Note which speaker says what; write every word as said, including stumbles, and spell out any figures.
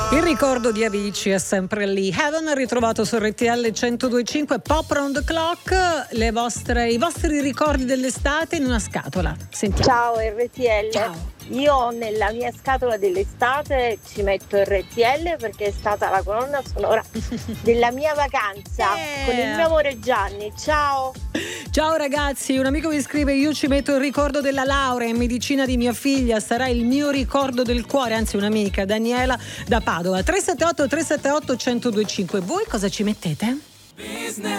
Speaker 1: Il ricordo di Avicii è sempre lì. Heaven, ritrovato su R T L centodue e cinque, Pop Round the Clock, le vostre, i vostri ricordi dell'estate in una scatola. Sentiamo.
Speaker 2: Ciao R T L.
Speaker 1: Ciao.
Speaker 2: Io nella mia scatola dell'estate ci metto R T L perché è stata la colonna sonora della mia vacanza
Speaker 1: Eh.
Speaker 2: con il mio amore Gianni. Ciao.
Speaker 1: Ciao ragazzi, un amico mi scrive: io ci metto il ricordo della laurea in medicina di mia figlia, sarà il mio ricordo del cuore. Anzi, un'amica, Daniela da Padova. Tre sette otto tre sette otto uno zero due cinque. Voi cosa ci mettete?